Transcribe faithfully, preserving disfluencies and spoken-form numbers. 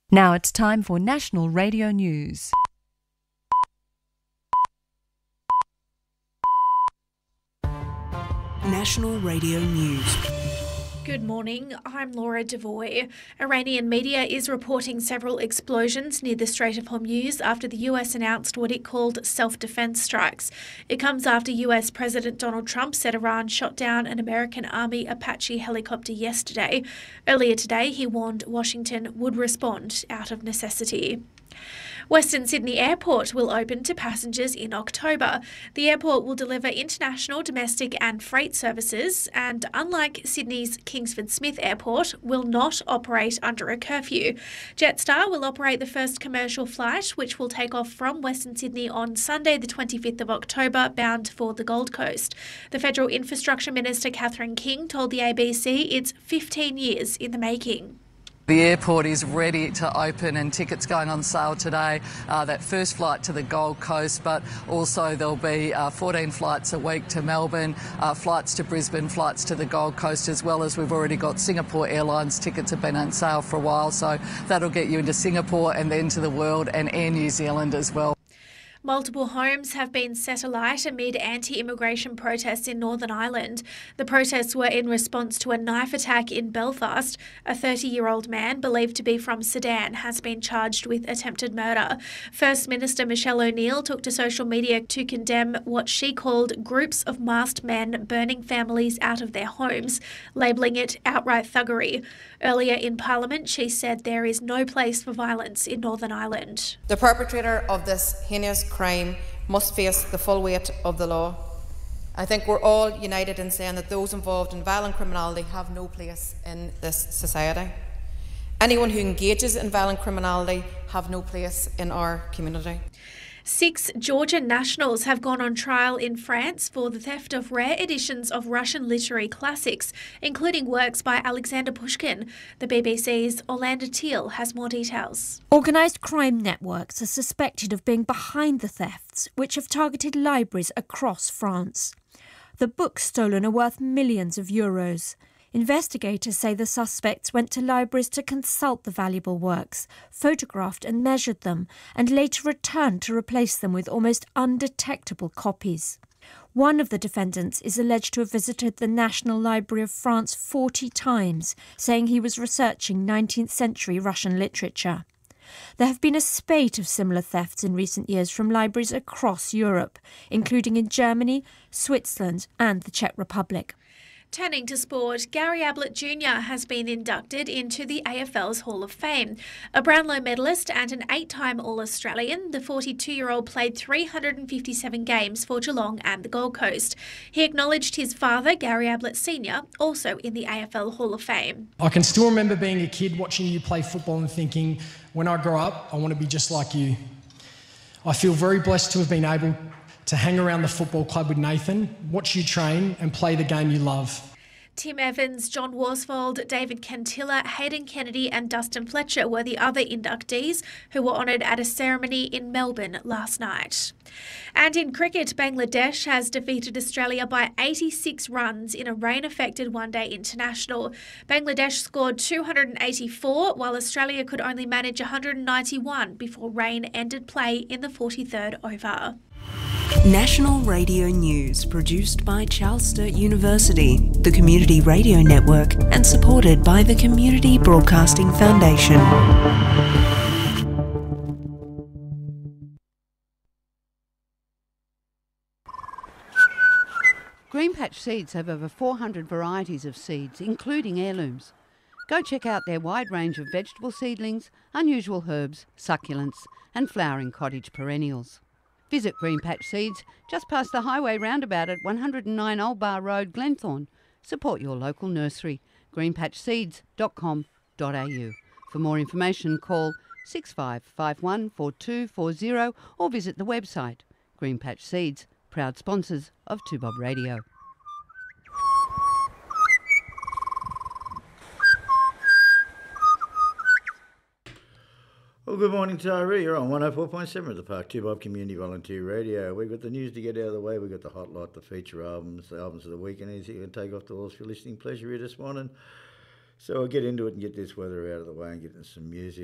Now it's time for National Radio News. National Radio News. Good morning, I'm Laura Devoy. Iranian media is reporting several explosions near the Strait of Hormuz after the U S announced what it called self-defense strikes. It comes after U S President Donald Trump said Iran shot down an American Army Apache helicopter yesterday. Earlier today, he warned Washington would respond out of necessity. Western Sydney Airport will open to passengers in October. The airport will deliver international, domestic and freight services and, unlike Sydney's Kingsford Smith Airport, will not operate under a curfew. Jetstar will operate the first commercial flight, which will take off from Western Sydney on Sunday the twenty-fifth of October, bound for the Gold Coast. The Federal Infrastructure Minister Catherine King told the A B C it's fifteen years in the making. The airport is ready to open and tickets going on sale today. Uh, that first flight to the Gold Coast, but also there'll be uh, fourteen flights a week to Melbourne, uh, flights to Brisbane, flights to the Gold Coast, as well as we've already got Singapore Airlines tickets have been on sale for a while, so that'll get you into Singapore and then to the world, and Air New Zealand as well. Multiple homes have been set alight amid anti-immigration protests in Northern Ireland. The protests were in response to a knife attack in Belfast. A thirty-year-old man, believed to be from Sudan, has been charged with attempted murder. First Minister Michelle O'Neill took to social media to condemn what she called groups of masked men burning families out of their homes, labelling it outright thuggery. Earlier in Parliament, she said there is no place for violence in Northern Ireland. The perpetrator of this heinous crime must face the full weight of the law. I think we're all united in saying that those involved in violent criminality have no place in this society. Anyone who engages in violent criminality have no place in our community. Six Georgian nationals have gone on trial in France for the theft of rare editions of Russian literary classics, including works by Alexander Pushkin. The B B C's Orlando Teal has more details. Organised crime networks are suspected of being behind the thefts, which have targeted libraries across France. The books stolen are worth millions of euros. Investigators say the suspects went to libraries to consult the valuable works, photographed and measured them, and later returned to replace them with almost undetectable copies. One of the defendants is alleged to have visited the National Library of France forty times, saying he was researching nineteenth century Russian literature. There have been a spate of similar thefts in recent years from libraries across Europe, including in Germany, Switzerland and the Czech Republic. Turning to sport, Gary Ablett Junior has been inducted into the A F L's Hall of Fame. A Brownlow medalist and an eight-time All-Australian, the forty-two-year-old played three hundred fifty-seven games for Geelong and the Gold Coast. He acknowledged his father, Gary Ablett Senior, also in the A F L Hall of Fame. I can still remember being a kid watching you play football and thinking, when I grow up, I want to be just like you. I feel very blessed to have been able to hang around the football club with Nathan, watch you train and play the game you love. Tim Evans, John Worsfold, David Cantilla, Hayden Kennedy and Dustin Fletcher were the other inductees who were honoured at a ceremony in Melbourne last night. And in cricket, Bangladesh has defeated Australia by eighty-six runs in a rain-affected one-day international. Bangladesh scored two hundred eighty-four, while Australia could only manage one hundred ninety-one before rain ended play in the forty-third over. National Radio News, produced by Charles Sturt University, the Community Radio Network, and supported by the Community Broadcasting Foundation. Greenpatch Seeds have over four hundred varieties of seeds, including heirlooms. Go check out their wide range of vegetable seedlings, unusual herbs, succulents, and flowering cottage perennials. Visit Greenpatch Seeds just past the highway roundabout at one hundred nine Old Bar Road, Glenthorne. Support your local nursery, greenpatch seeds dot com dot a u. For more information, call six five five one four two four zero or visit the website. Greenpatch Seeds, proud sponsors of two Bob Radio. Well, good morning, Tyree. You're on one oh four point seven at the Park two Bob Community Volunteer Radio. We've got the news to get out of the way. We've got the hot lot, the feature albums, the albums of the week, and you can take off the horse for listening pleasure here this morning. So I'll get into it and get this weather out of the way and get into some music.